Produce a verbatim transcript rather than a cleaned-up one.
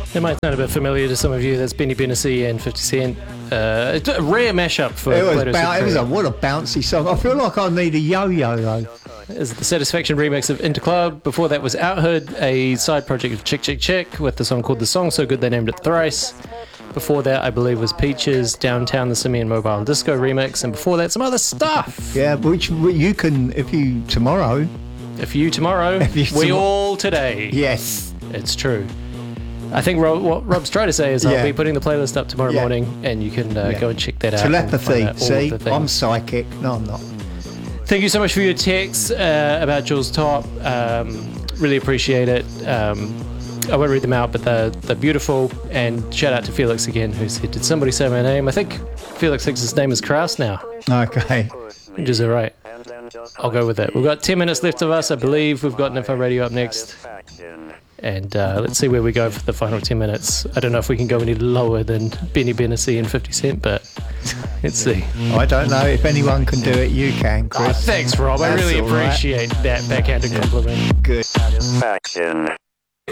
It might sound a bit familiar to some of you. That's Benny Benassi and fifty Cent. Uh, it's a rare mashup for it was, Plato ba- it was a, Supreme. what a bouncy song. I feel like I need a yo-yo though. Is the Satisfaction remix of Interclub. Before that was Outhood, a side project of Chick Chick Chick with the song called The Song So Good They Named It Thrice. Before that, I believe, was Peaches, Downtown, the Simeon Mobile Disco remix. And before that, some other stuff. Yeah, which you can, if you, tomorrow. If you tomorrow, If you we tomo- all today. Yes. It's true. I think Rob, what Rob's trying to say is I'll Yeah. be putting the playlist up tomorrow Yeah. morning, and you can uh, Yeah. go and check that out. and find Telepathy. out all See, of the I'm things. psychic. No, I'm not. Thank you so much for your texts uh, about Jules Top. Um, really appreciate it. Um, I won't read them out, but they're, they're beautiful. And shout out to Felix again, who said, "Did somebody say my name?" I think Felix thinks his name is Kraus now, Okay. which is all right. I'll go with that. We've got ten minutes left of us, I believe. We've got Info Radio up next. And uh, let's see where we go for the final ten minutes. I don't know if we can go any lower than Benny Benassi and fifty Cent, but let's see. I don't know if anyone can do it. You can, Chris. Oh, thanks, Rob. I That's really all right. appreciate that backhanded compliment. Good. Satisfaction.